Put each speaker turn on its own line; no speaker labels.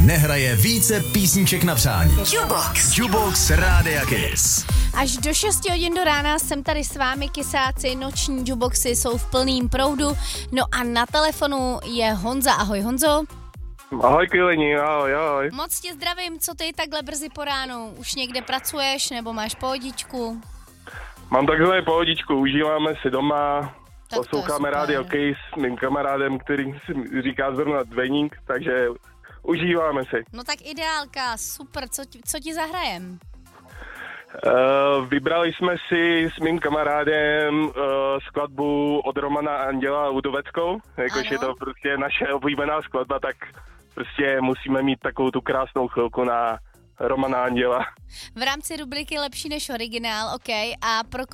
nehraje více písniček na přání. Jukebox Rádia Kiss.
Až do 6 hodin do rána jsem tady s vámi, kysáci, noční jukeboxy jsou v plným proudu. No a na telefonu je Honza. Ahoj, Honzo.
Ahoj, Kylení, ahoj.
Moc tě zdravím, co ty takhle brzy po ránu? Už někde pracuješ nebo máš pohodičku?
Mám takzvané pohodičku, užíváme si doma, posloucháme Radio Kiss s mým kamarádem, který si říká zrovna Dveník, takže užíváme si.
No tak ideálka, super, co ti zahrajem?
Vybrali jsme si s mým kamarádem skladbu od Romana Anděla Udoveckou, jakož je to prostě naše oblíbená skladba, tak prostě musíme mít takovou tu krásnou chvilku na Romana Anděla.
V rámci rubriky Lepší než originál, OK, a pro